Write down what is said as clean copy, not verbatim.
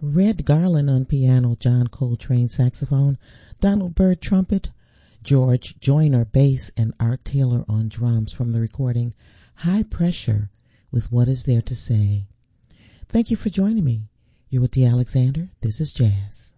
Red Garland on piano, John Coltrane saxophone, Donald Byrd trumpet, George Joyner bass, and Art Taylor on drums from the recording High Pressure with What Is There to Say. Thank you for joining me. You're with Dee Alexander. This is Jazz.